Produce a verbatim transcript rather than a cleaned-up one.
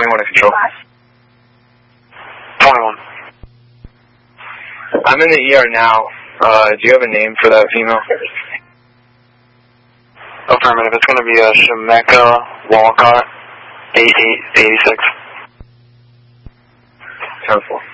twenty-one to control. twenty-one. I'm in the E R now. Uh, do you have a name for that female? Affirmative. It's going to be a Shemeka Walcott, eight eight eighty-six. ten four.